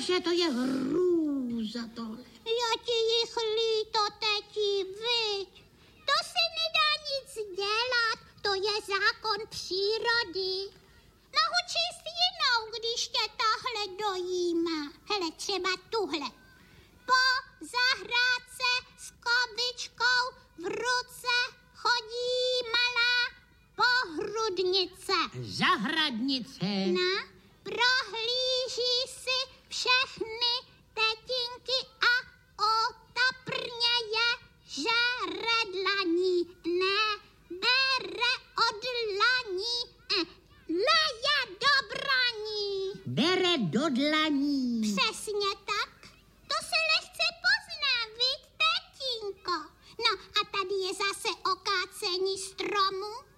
Vaše, to je hrůza tohle. Já ti jich líto, teti, viď? To se nedá nic dělat, to je zákon přírody. Naučí si jinou, když tě tahle dojímá. Hele, třeba tuhle. Po zahrádce s kovičkou v ruce chodí malá pohrudnice. Zahradnice. No, prohlíží si všechny tetinky a otaprně je žere dlaní. Ne, bere od dlaní, leje do braní. Bere do dlaní. Přesně tak. To se lehce pozná, viď, tetínko? No a tady je zase okácení stromu.